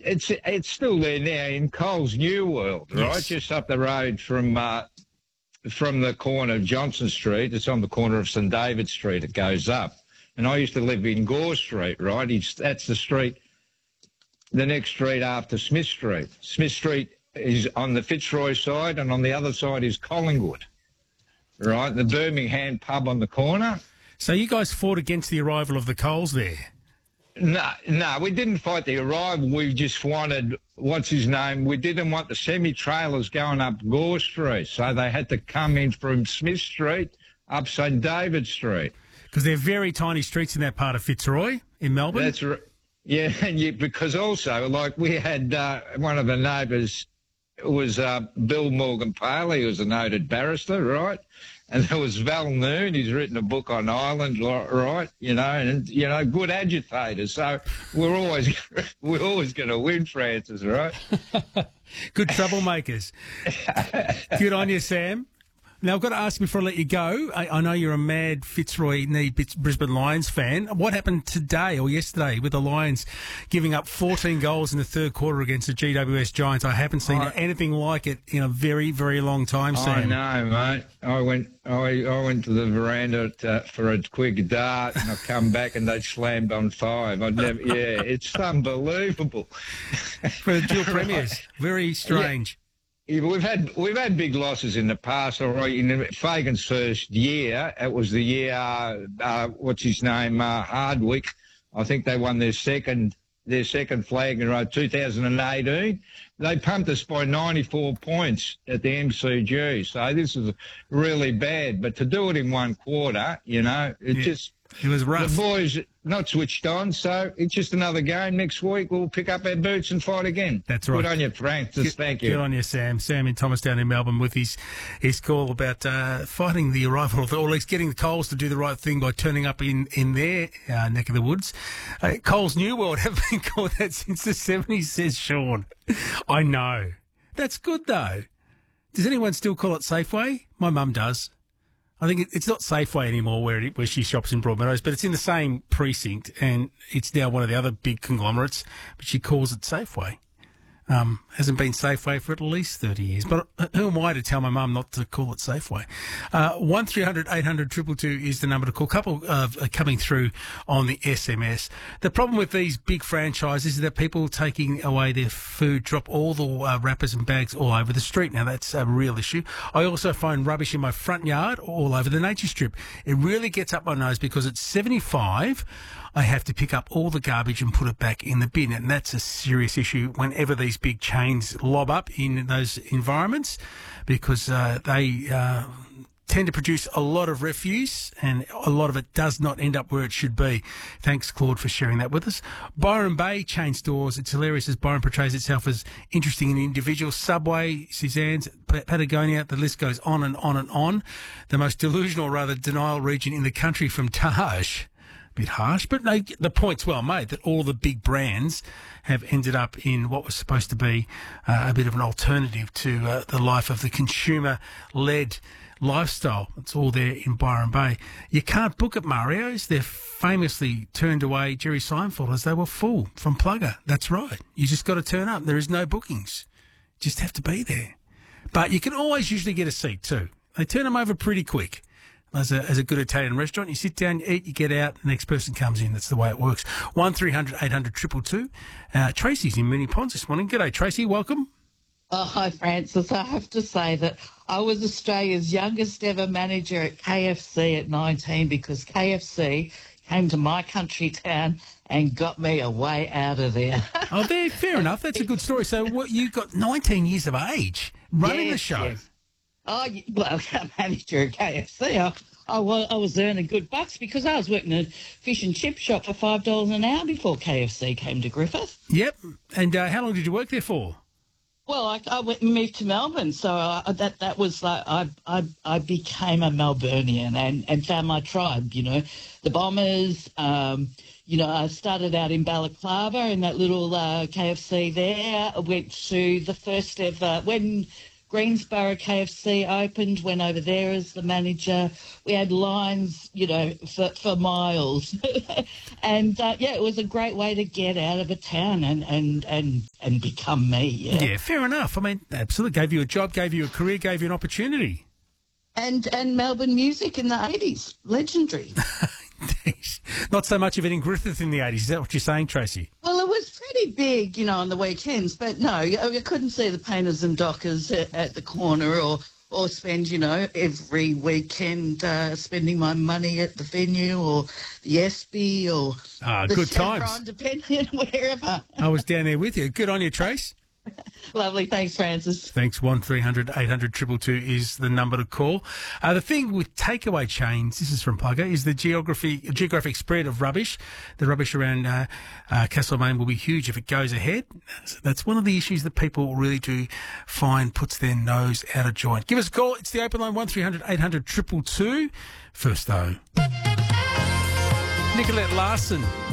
it's still there now in Coles New World, right? Yes. Just up the road from the corner of Johnson Street. It's on the corner of St David Street. It goes up. And I used to live in Gore Street, right? That's the street, the next street after Smith Street. Smith Street is on the Fitzroy side, and on the other side is Collingwood, right? The Birmingham pub on the corner. So you guys fought against the arrival of the Coles there? No, we didn't fight the arrival. We just wanted, what's his name? We didn't want the semi-trailers going up Gore Street, so they had to come in from Smith Street up St David Street. Because they're very tiny streets in that part of Fitzroy in Melbourne. That's right. Yeah, and because also, like, we had one of the neighbours was Bill Morgan Paley, who was a noted barrister, right? And there was Val Noon, he's written a book on Ireland, right? And good agitators. So we're always going to win, Francis, right? Good troublemakers. Good on you, Sam. Now, I've got to ask before I let you go, I know you're a mad Fitzroy Brisbane Lions fan. What happened today or yesterday with the Lions giving up 14 goals in the third quarter against the GWS Giants? I haven't seen anything like it in a very, very long time, Sam. I know, mate. I went to the veranda for a quick dart, and I come back and they slammed on 5. It's unbelievable. For the dual premiers, very strange. Yeah. We've had big losses in the past. All right, in Fagan's first year, it was the year what's his name, Hardwick. I think they won their second flag in 2018. They pumped us by 94 points at the MCG. So this is really bad. But to do it in one quarter, it was rough. The boys not switched on, so it's just another game. Next week we'll pick up our boots and fight again. That's right. Good on you, Frank. Thank you. Good on you, Sam. Sam in Thomastown in Melbourne with his call about fighting the arrival of, or at least getting the Coles to do the right thing by turning up in their neck of the woods. Coles New World have been called that since the 70s, says Sean. I know. That's good, though. Does anyone still call it Safeway? My mum does. I think it's not Safeway anymore where she shops in Broadmeadows, but it's in the same precinct, and it's now one of the other big conglomerates, but she calls it Safeway. Hasn't been Safeway for at least 30 years. But who am I to tell my mum not to call it Safeway? 1300 800 222 is the number to call. Couple coming through on the SMS. The problem with these big franchises is that people taking away their food drop all the wrappers and bags all over the street. Now, that's a real issue. I also find rubbish in my front yard all over the nature strip. It really gets up my nose because at 75, I have to pick up all the garbage and put it back in the bin. And that's a serious issue whenever these big chains lob up in those environments, because they tend to produce a lot of refuse, and a lot of it does not end up where it should be. Thanks, Claude, for sharing that with us. Byron Bay chain stores. It's hilarious as Byron portrays itself as interesting and individual. Subway, Suzanne's, Patagonia, the list goes on and on and on. The most delusional, rather denial region in the country from Taj. Bit harsh, but no, the point's well made that all the big brands have ended up in what was supposed to be a bit of an alternative to the life of the consumer-led lifestyle. It's all there in Byron Bay. You can't book at Mario's. They're famously turned away Jerry Seinfeld as they were full from Plugger. That's right. You just got to turn up. There is no bookings. Just have to be there. But you can always usually get a seat too. They turn them over pretty quick. As a good Italian restaurant, you sit down, you eat, you get out, the next person comes in. That's the way it works. 1300 800 222. Tracy's in Moonee Ponds this morning. G'day, Tracy. Welcome. Oh, hi, Francis. I have to say that I was Australia's youngest ever manager at KFC at 19 because KFC came to my country town and got me away out of there. Oh, there, fair enough. That's a good story. So what, you got 19 years of age running the show. Yes. Oh, well, manager at KFC, I was earning good bucks because I was working at a fish and chip shop for $5 an hour before KFC came to Griffith. Yep. And how long did you work there for? Well, I went and moved to Melbourne, so that was like I became a Melburnian and found my tribe. You know, the Bombers. I started out in Balaclava in that little KFC there. I went to the first ever when Greensboro KFC opened, went over there as the manager. We had lines, for miles. And, it was a great way to get out of a town and become me, Yeah, fair enough. I mean, absolutely. Gave you a job, gave you a career, gave you an opportunity. And Melbourne music in the 80s, legendary. Not so much of it in Griffith in the 80s. Is that what you're saying, Tracy? Well, it was pretty big, on the weekends, but no, you couldn't see the Painters and Dockers at the corner or spend, every weekend spending my money at the venue or the Espy or the good Chevron, times. depending on wherever. I was down there with you. Good on you, Trace. Lovely. Thanks, Francis. Thanks. 1300 800 222 is the number to call. The thing with takeaway chains, this is from Plugger, is the geographic spread of rubbish. The rubbish around Castlemaine will be huge if it goes ahead. That's one of the issues that people really do find puts their nose out of joint. Give us a call. It's the open line, 1300 800 222. First, though, Nicolette Larson